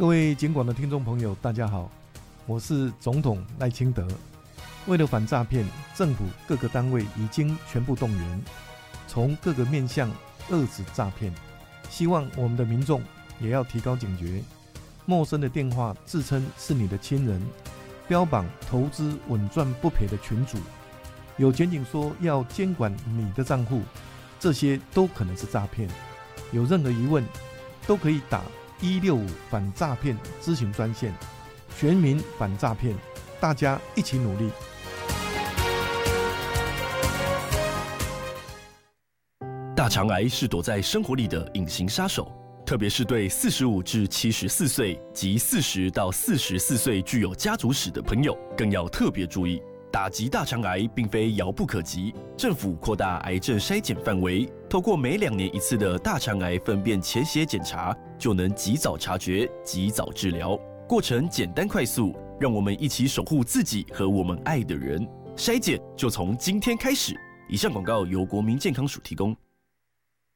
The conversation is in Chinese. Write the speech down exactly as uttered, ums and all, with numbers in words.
各位警广的听众朋友，大家好，我是总统赖清德。为了反诈骗，政府各个单位已经全部动员，从各个面向遏止诈骗。希望我们的民众也要提高警觉，陌生的电话自称是你的亲人，标榜投资稳赚不赔的群组，有检警说要监管你的账户，这些都可能是诈骗。有任何疑问，都可以打一六五反诈骗咨询专线，全民反诈骗，大家一起努力。 大肠癌是躲在生活里的隐形杀手，特别是对四十五至七十四岁及四十到四十四岁具有家族史的朋友，更要特别注意。打击大肠癌并非遥不可及，政府扩大癌症筛检范围，透过每两年一次的大肠癌粪便潜血检查，就能及早察觉、及早治疗，过程简单快速，让我们一起守护自己和我们爱的人。筛检就从今天开始。以上广告由国民健康署提供。